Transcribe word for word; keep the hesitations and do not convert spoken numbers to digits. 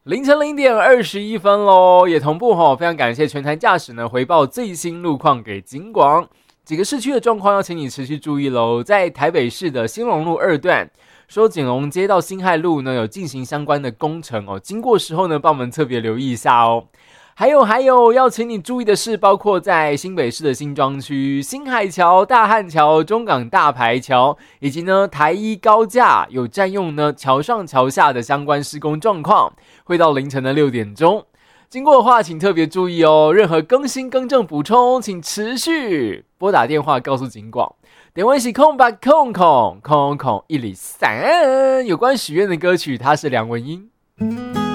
凌晨零点二十一分喽，也同步吼，非常感谢全台驾驶呢回报最新路况给警广。几个市区的状况要请你持续注意喽。在台北市的兴隆路二段，说景隆街到辛亥路呢有进行相关的工程哦，经过时候呢帮我们特别留意一下哦。还有还有，要请你注意的是，包括在新北市的新庄区、新海桥、大汉桥、中港大排桥，以及呢台一高架有占用呢桥上桥下的相关施工状况，会到凌晨的六点钟。经过的话，请特别注意哦。任何更新、更正、补充，请持续拨打电话告诉警广。点位是空白空空空空一里三，有关许愿的歌曲，它是梁文音。